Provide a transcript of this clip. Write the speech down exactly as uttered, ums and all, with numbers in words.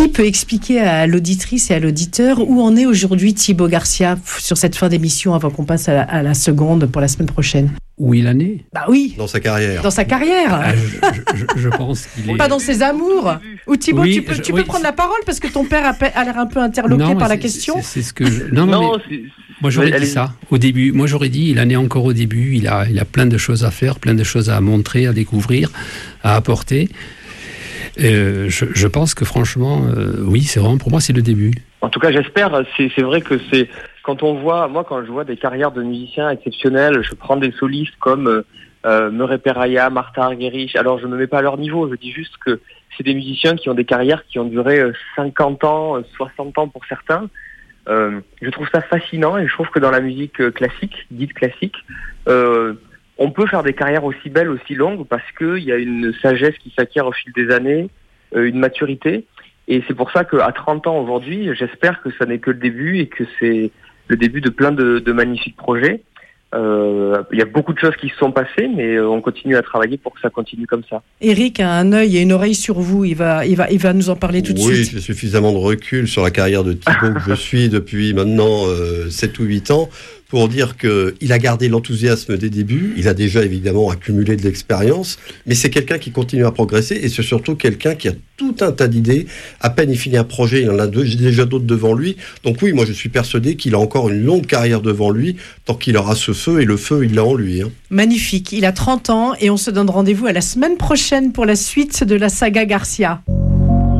Qui peut expliquer à l'auditrice et à l'auditeur où en est aujourd'hui Thibaut Garcia sur cette fin d'émission avant qu'on passe à la, à la seconde pour la semaine prochaine? Où il en est? Bah oui. Dans sa carrière. Dans sa carrière. Ah, je, je, je pense qu'il est... Pas dans ses amours. Ou Thibaut, oui, tu peux, je, tu oui, peux prendre la parole parce que ton père a, a l'air un peu interloqué non, par la c'est, question. C'est, c'est ce que je... Non, non, non mais... c'est... Moi, j'aurais Elle dit est... ça au début. Moi, j'aurais dit, il en est encore au début. Il a, il a plein de choses à faire, plein de choses à montrer, à découvrir, à apporter. Euh, je, je pense que franchement, euh, oui, c'est vraiment, pour moi, c'est le début. En tout cas, j'espère. C'est, c'est vrai que c'est quand on voit, moi, quand je vois des carrières de musiciens exceptionnels, je prends des solistes comme euh, Murray Peraya, Martha Argerich. Alors, je me mets pas à leur niveau. Je dis juste que c'est des musiciens qui ont des carrières qui ont duré cinquante ans, soixante ans pour certains. Euh, je trouve ça fascinant et je trouve que dans la musique classique, dite classique, euh, on peut faire des carrières aussi belles, aussi longues parce qu'il y a une sagesse qui s'acquiert au fil des années, euh, une maturité. Et c'est pour ça qu'à trente ans aujourd'hui, j'espère que ça n'est que le début et que c'est le début de plein de, de magnifiques projets. Euh, il y a beaucoup de choses qui se sont passées, mais on continue à travailler pour que ça continue comme ça. Eric a un œil et une oreille sur vous. Il va, il va, il va nous en parler tout de oui, suite. Oui, j'ai suffisamment de recul sur la carrière de Thibaut que je suis depuis maintenant euh, sept ou huit ans pour dire qu'il a gardé l'enthousiasme des débuts. Il a déjà évidemment accumulé de l'expérience, mais c'est quelqu'un qui continue à progresser et c'est surtout quelqu'un qui a tout un tas d'idées. À peine il finit un projet, il en a deux, déjà d'autres devant lui. Donc oui, moi je suis persuadé qu'il a encore une longue carrière devant lui, tant qu'il aura ce feu, et le feu il l'a en lui. Hein. Magnifique, il a trente ans et on se donne rendez-vous à la semaine prochaine pour la suite de la saga Garcia.